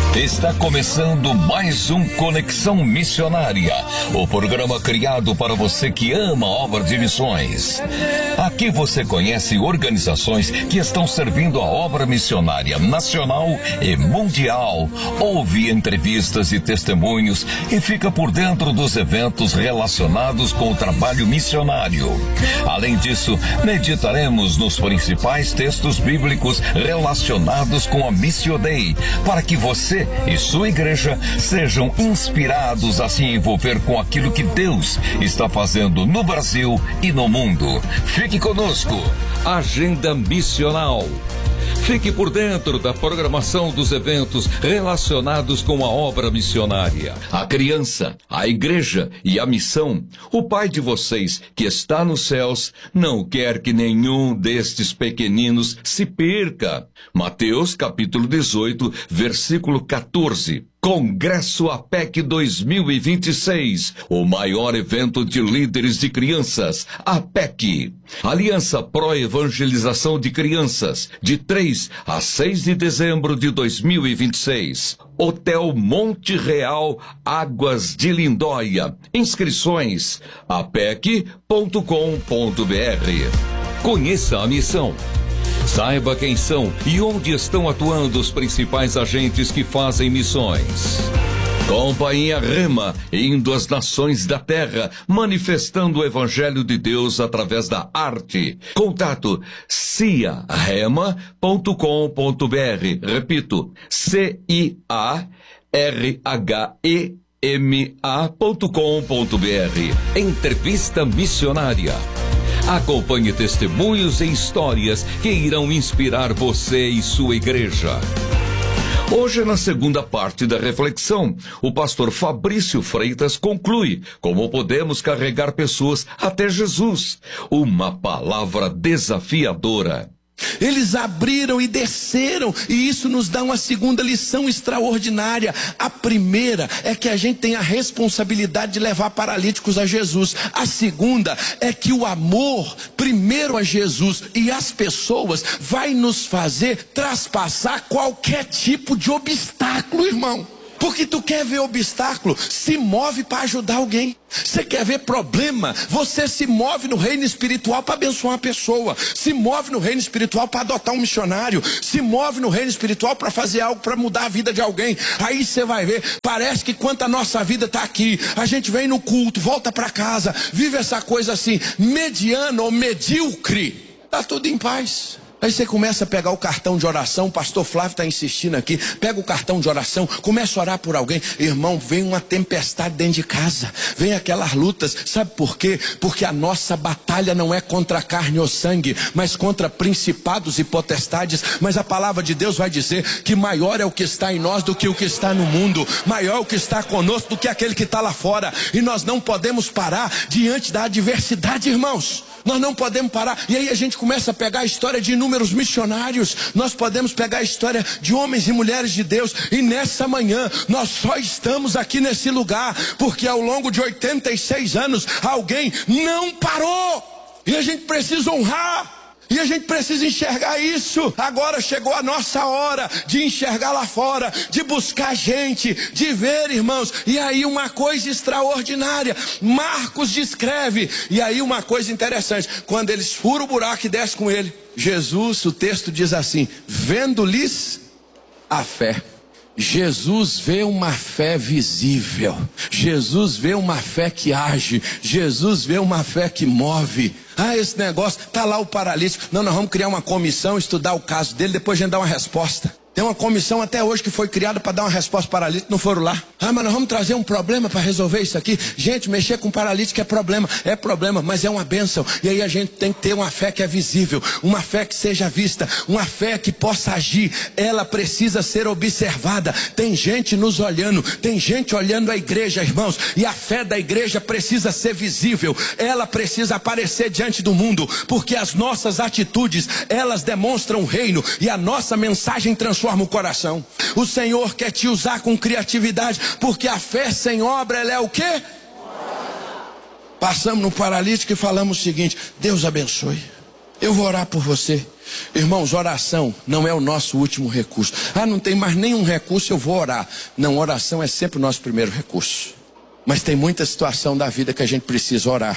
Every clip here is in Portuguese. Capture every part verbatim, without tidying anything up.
Está começando mais um Conexão Missionária, o programa criado para você que ama a obra de missões. Aqui você conhece organizações que estão servindo a obra missionária nacional e mundial. Ouve entrevistas e testemunhos e fica por dentro dos eventos relacionados com o trabalho missionário. Além disso, meditaremos nos principais textos bíblicos relacionados com a Missio Dei, para que você e sua igreja sejam inspirados a se envolver com aquilo que Deus está fazendo no Brasil e no mundo. Fique conosco. Agenda Missional. Fique por dentro da programação dos eventos relacionados com a obra missionária, a criança, a igreja e a missão. O Pai de vocês, que está nos céus, não quer que nenhum destes pequeninos se perca. Mateus capítulo dezoito, versículo quatorze. Congresso A P E C dois mil e vinte e seis, o maior evento de líderes de crianças, A P E C. Aliança Pro Evangelização de Crianças, de três a seis de dezembro de dois mil e vinte e seis. Hotel Monte Real, Águas de Lindóia. Inscrições a p e c ponto com ponto b r. Conheça a missão. Saiba quem são e onde estão atuando os principais agentes que fazem missões. Companhia Rema, indo às nações da terra, manifestando o Evangelho de Deus através da arte. Contato cia rema ponto com ponto b r. Repito, C I A R H E M A ponto com ponto b r. Entrevista missionária. Acompanhe testemunhos e histórias que irão inspirar você e sua igreja. Hoje, na segunda parte da reflexão, o pastor Fabrício Freitas conclui como podemos carregar pessoas até Jesus. Uma palavra desafiadora. Eles abriram e desceram, e isso nos dá uma segunda lição extraordinária. A primeira é que a gente tem a responsabilidade de levar paralíticos a Jesus. A segunda é que o amor, primeiro a Jesus e as pessoas, vai nos fazer traspassar qualquer tipo de obstáculo, irmão. Porque tu quer ver obstáculo, se move para ajudar alguém. Você quer ver problema, você se move no reino espiritual para abençoar uma pessoa. Se move no reino espiritual para adotar um missionário. Se move no reino espiritual para fazer algo para mudar a vida de alguém. Aí você vai ver, parece que quanto a nossa vida está aqui, a gente vem no culto, volta para casa, vive essa coisa assim, mediana ou medíocre. Está tudo em paz. Aí você começa a pegar o cartão de oração, o pastor Flávio está insistindo aqui, pega o cartão de oração, começa a orar por alguém. Irmão, vem uma tempestade dentro de casa, vem aquelas lutas, sabe por quê? Porque a nossa batalha não é contra carne ou sangue, mas contra principados e potestades. Mas a palavra de Deus vai dizer que maior é o que está em nós do que o que está no mundo, maior é o que está conosco do que aquele que está lá fora. E nós não podemos parar diante da adversidade, irmãos. Nós não podemos parar. E aí a gente começa a pegar a história de inúmeros missionários. Nós podemos pegar a história de homens e mulheres de Deus. E nessa manhã nós só estamos aqui nesse lugar porque ao longo de oitenta e seis anos alguém não parou. E a gente precisa honrar. E a gente precisa enxergar isso. Agora chegou a nossa hora de enxergar lá fora, de buscar gente, de ver, irmãos. E aí uma coisa extraordinária, Marcos descreve. E aí uma coisa interessante, quando eles furam o buraco e descem com ele, Jesus, o texto diz assim, vendo-lhes a fé. Jesus vê uma fé visível. Jesus vê uma fé que age. Jesus vê uma fé que move. Ah, esse negócio, tá lá o paralítico. Não, nós vamos criar uma comissão, estudar o caso dele, depois a gente dá uma resposta. Tem uma comissão até hoje que foi criada para dar uma resposta para paralítico, não foram lá. Ah, mas nós vamos trazer um problema para resolver isso aqui. Gente, mexer com paralítico é problema, é problema, mas é uma bênção. E aí a gente tem que ter uma fé que é visível, uma fé que seja vista, uma fé que possa agir. Ela precisa ser observada. Tem gente nos olhando, tem gente olhando a igreja, irmãos, e a fé da igreja precisa ser visível. Ela precisa aparecer diante do mundo, porque as nossas atitudes, elas demonstram o reino, e a nossa mensagem transforma o coração. O Senhor quer te usar com criatividade, porque a fé sem obra, ela é o quê? Passamos no paralítico e falamos o seguinte: Deus abençoe, eu vou orar por você. Irmãos, oração não é o nosso último recurso. Ah, não tem mais nenhum recurso, eu vou orar. Não, oração é sempre o nosso primeiro recurso. Mas tem muita situação da vida que a gente precisa orar.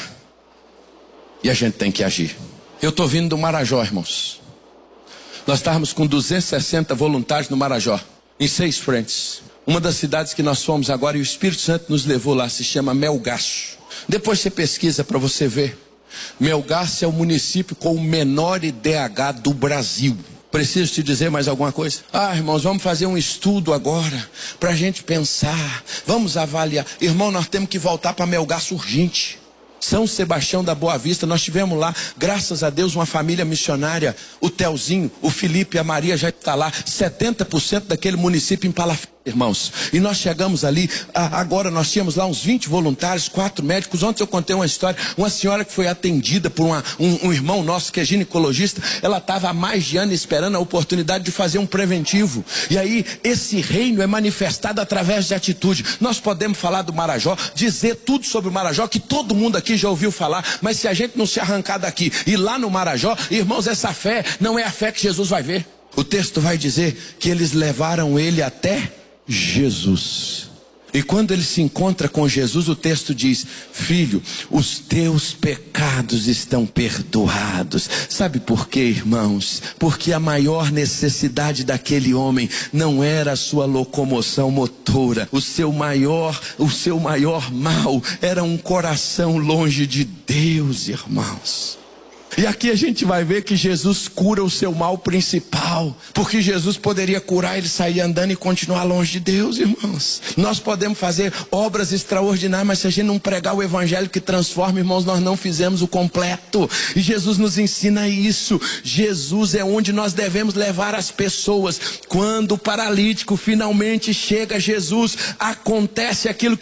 E a gente tem que agir. Eu estou vindo do Marajó, irmãos. Nós estávamos com duzentos e sessenta voluntários no Marajó, em seis frentes. Uma das cidades que nós fomos agora, e o Espírito Santo nos levou lá, se chama Melgaço. Depois você pesquisa para você ver. Melgaço é o município com o menor I D H do Brasil. Preciso te dizer mais alguma coisa? Ah, irmãos, vamos fazer um estudo agora, para a gente pensar, vamos avaliar. Irmão, nós temos que voltar para Melgaço urgente. São Sebastião da Boa Vista, nós tivemos lá, graças a Deus, uma família missionária. O Telzinho, o Felipe e a Maria já está lá. setenta por cento daquele município em Palafita, irmãos. E nós chegamos ali, agora nós tínhamos lá uns vinte voluntários, quatro médicos. Ontem eu contei uma história, uma senhora que foi atendida por uma, um, um irmão nosso que é ginecologista. Ela estava há mais de ano esperando a oportunidade de fazer um preventivo. E aí, esse reino é manifestado através de atitude. Nós podemos falar do Marajó, dizer tudo sobre o Marajó, que todo mundo aqui já ouviu falar, mas se a gente não se arrancar daqui e lá no Marajó, irmãos, essa fé não é a fé que Jesus vai ver. O texto vai dizer que eles levaram ele até Jesus. E quando ele se encontra com Jesus, o texto diz: filho, os teus pecados estão perdoados. Sabe por quê, irmãos? Porque a maior necessidade daquele homem não era a sua locomoção motora. O seu maior, o seu maior mal era um coração longe de Deus, irmãos. E aqui a gente vai ver que Jesus cura o seu mal principal, porque Jesus poderia curar ele, sair andando e continuar longe de Deus, irmãos. Nós podemos fazer obras extraordinárias, mas se a gente não pregar o evangelho que transforma, irmãos, nós não fizemos o completo. E Jesus nos ensina isso. Jesus é onde nós devemos levar as pessoas. Quando o paralítico finalmente chega a Jesus, acontece aquilo que